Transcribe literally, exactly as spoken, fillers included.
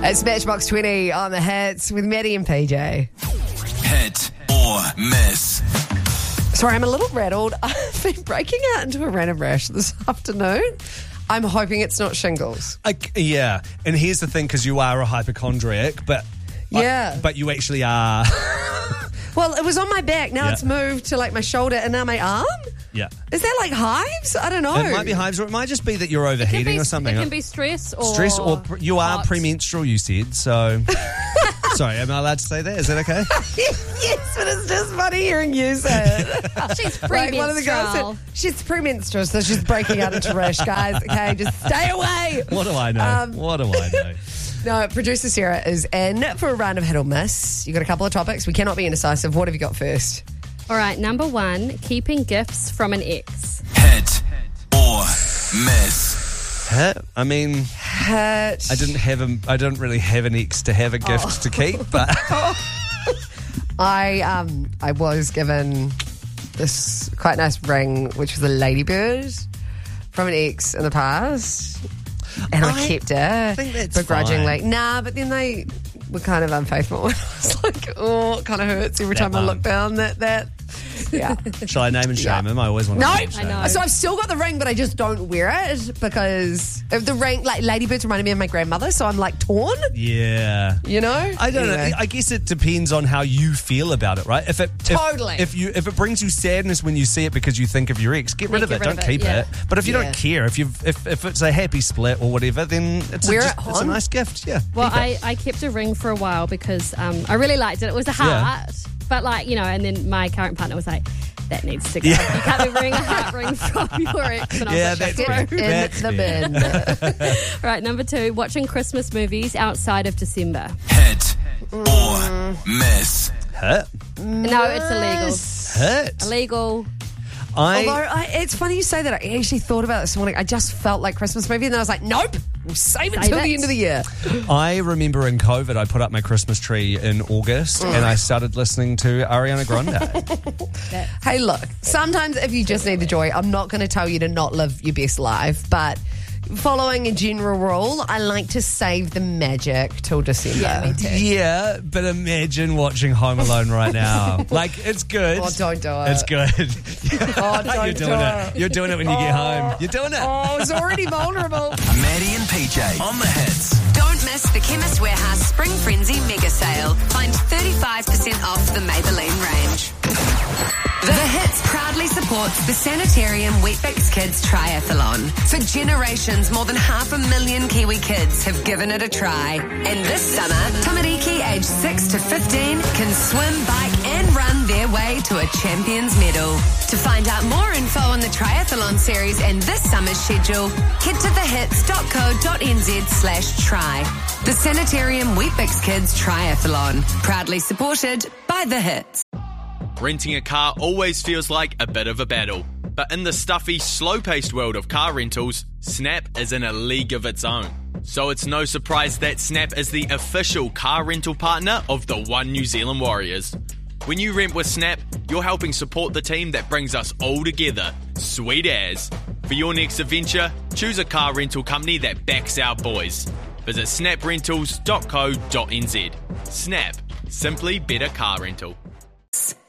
It's Matchbox twenty on the Hits with Maddie and P J. Hit or miss. Sorry, I'm a little rattled. I've been breaking out into a random rash this afternoon. I'm hoping it's not shingles. I, yeah, and here's the thing, because you are a hypochondriac, but Yeah. but, but you actually are. Well, it was on my back. Now Yeah. it's moved to like my shoulder and now my arm. Yeah. Is that like hives? I don't know. It might be hives, or it might just be that you're It can overheating be- or something. It can be stress or Stress, or pre- you are hot. premenstrual, you said, so... Sorry, am I allowed to say that? Is that okay? Yes, but it's just funny hearing you say it. She's Like one of the girls premenstrual. said, she's premenstrual, so she's breaking out into rash, guys. Okay, just stay away. What do I know? Um, what do I know? No, producer Sarah is in for a round of hit or miss. You got a couple of topics. We cannot be indecisive. What have you got first? All right, number one, keeping gifts from an ex. Hit or miss. Huh? I mean, Hit. I didn't have a, I don't really have an ex to have a gift Oh. to keep, but I um I was given this quite nice ring, which was a ladybird from an ex in the past, and I, I kept it think that's begrudgingly. fine. Nah, but then they were kind of unfaithful. I was like, oh, it kind of hurts every That time I one. look down. That that. Yeah. shall I name and shame Yeah. him? I always want No, to name and shame. I know. so I've still got the ring, but I just don't wear it because if the ring, like ladybirds, reminded me of my grandmother, so I'm like torn. Yeah. You know, I don't Anyway. know. I guess it depends on how you feel about it, right? If it if- Totally. if, you if it brings you sadness when you see it because you think of your ex, get rid Yeah, of get it. rid Don't of it, keep yeah. it. But if you Yeah. don't care, if you if if it's a happy split or whatever, then it's a, Wear just, it it's a on. nice gift. Yeah. Well, keep it. I, I kept a ring for a while because um, I really liked it. It was a heart, but like, you know, and then my current partner was like, that needs to go. Yeah. You can't be wearing a heart ring from your ex. And I was Yeah, like, that's "Shut fair. through." in That's the bin. Right, number two, watching Christmas movies outside of December. Hit or miss. Hit. No, it's illegal. Hit. Illegal. Although I I, it's funny you say that. I actually thought about it this morning. I just felt like Christmas movie, and then I was like, nope, we'll save it Save till it. the end of the year. I remember in COVID, I put up my Christmas tree in August, and I started listening to Ariana Grande. Hey, look, sometimes if you just need the joy, I'm not going to tell you to not live your best life, but following a general rule, I like to save the magic till December. Yeah, me too. Yeah, but imagine watching Home Alone right now. Like, it's good. Oh, don't do it. It's good. Oh, don't You're doing do it. it. You're doing it when you get Oh. home. You're doing it. Oh, it's already vulnerable. Maddie and P J on the hits. Don't miss the Chemist Warehouse Spring Frenzy mega sale. Find thirty-five percent off the Maybelline range. The Hits proudly supports the Sanitarium Weet-Bix Kids Triathlon. For generations, more than half a million Kiwi kids have given it a try. And this summer, Tamariki aged six to fifteen can swim, bike and run their way to a champion's medal. To find out more info on the triathlon series and this summer's schedule, head to thehits.co.nz slash try. The Sanitarium Weet-Bix Kids Triathlon. Proudly supported by The Hits. Renting a car always feels like a bit of a battle. But in the stuffy, slow-paced world of car rentals, Snap is in a league of its own. So it's no surprise that Snap is the official car rental partner of the One New Zealand Warriors. When you rent with Snap, you're helping support the team that brings us all together. Sweet as. For your next adventure, choose a car rental company that backs our boys. Visit snap rentals dot co dot n z. Snap. Simply better car rental.